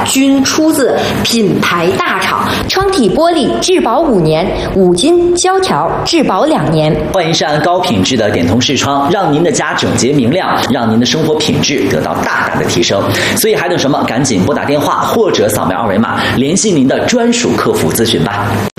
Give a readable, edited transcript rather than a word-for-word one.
均出自品牌大厂。窗体玻璃质保5年，5金胶条质保2年。 换一扇高品质的点通视窗，让您的家整洁明亮，让您的生活品质得到大大的提升。所以还等什么？赶紧拨打电话或者扫描2维码联系您的专属客服咨询吧。